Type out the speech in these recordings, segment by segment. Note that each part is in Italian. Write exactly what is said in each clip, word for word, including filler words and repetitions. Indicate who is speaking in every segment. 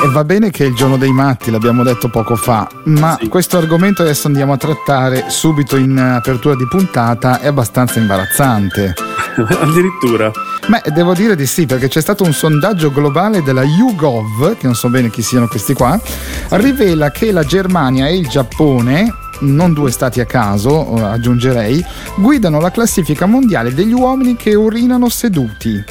Speaker 1: E va bene che è il giorno dei matti, l'abbiamo detto poco fa, ma sì, questo argomento adesso andiamo a trattare subito in apertura di puntata, è abbastanza imbarazzante.
Speaker 2: Addirittura?
Speaker 1: Beh, devo dire di sì, perché c'è stato un sondaggio globale della YouGov, che non so bene chi siano questi qua, rivela che la Germania e il Giappone, non due stati a caso, aggiungerei, guidano la classifica mondiale degli uomini che urinano seduti.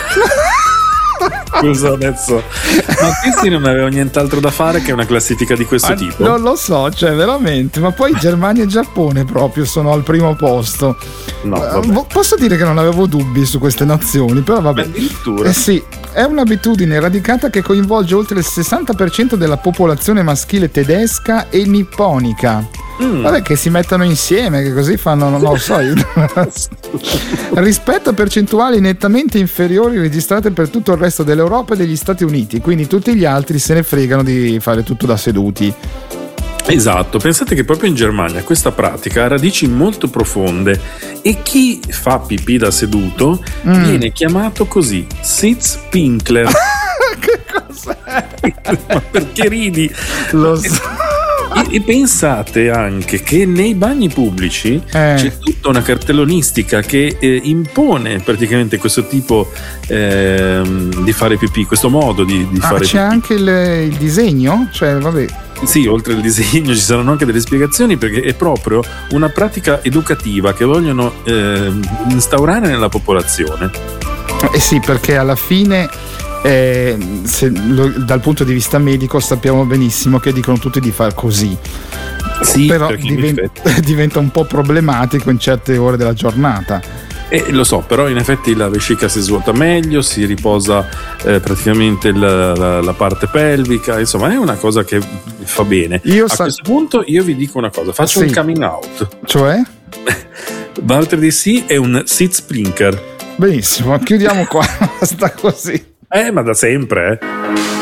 Speaker 2: Scusa adesso, ma questi non avevano nient'altro da fare che una classifica di questo
Speaker 1: ah,
Speaker 2: tipo?
Speaker 1: Non lo so, cioè veramente, ma poi Germania e Giappone proprio sono al primo posto.
Speaker 2: No,
Speaker 1: uh, posso dire che non avevo dubbi su queste nazioni, però vabbè.
Speaker 2: Addirittura?
Speaker 1: Eh sì, è un'abitudine radicata che coinvolge oltre il sessanta per cento della popolazione maschile tedesca e nipponica. Mm. Vabbè, che si mettono insieme, che così fanno, non lo so. Rispetto a percentuali nettamente inferiori registrate per tutto il resto dell'Europa e degli Stati Uniti, quindi tutti gli altri se ne fregano di fare tutto da seduti.
Speaker 2: Esatto, pensate che proprio in Germania questa pratica ha radici molto profonde e chi fa pipì da seduto mm. viene chiamato così, Sitzpinkler.
Speaker 1: Che cos'è?
Speaker 2: Ma perché ridi?
Speaker 1: Lo so.
Speaker 2: E, e pensate anche che nei bagni pubblici eh. c'è tutta una cartellonistica che eh, impone praticamente questo tipo eh, di fare pipì, questo modo di, di
Speaker 1: ah,
Speaker 2: fare
Speaker 1: c'è
Speaker 2: pipì.
Speaker 1: Anche il, il disegno? Cioè, vabbè.
Speaker 2: Sì, oltre al disegno ci saranno anche delle spiegazioni, perché è proprio una pratica educativa che vogliono eh, instaurare nella popolazione.
Speaker 1: Eh sì, perché alla fine Eh, se lo, dal punto di vista medico sappiamo benissimo che dicono tutti di far così,
Speaker 2: sì,
Speaker 1: però diventa, diventa un po' problematico in certe ore della giornata.
Speaker 2: Eh, lo so, però in effetti la vescica si svuota meglio, si riposa eh, praticamente la, la, la parte pelvica, insomma è una cosa che fa bene. Io a sa- questo punto io vi dico una cosa, faccio sì. un coming out.
Speaker 1: Cioè?
Speaker 2: Walter D C è un Sitzpinkler.
Speaker 1: Benissimo, chiudiamo qua, sta così.
Speaker 2: Eh, ma da sempre, eh.